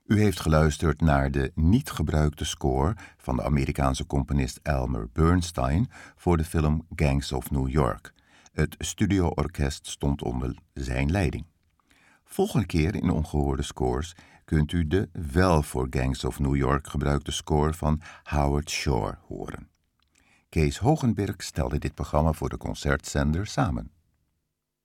U heeft geluisterd naar de niet gebruikte score van de Amerikaanse componist Elmer Bernstein voor de film Gangs of New York. Het studioorkest stond onder zijn leiding. Volgende keer in Ongehoorde Scores kunt u de wel voor Gangs of New York gebruikte score van Howard Shore horen. Kees Hogenberg stelde dit programma voor de Concertzender samen.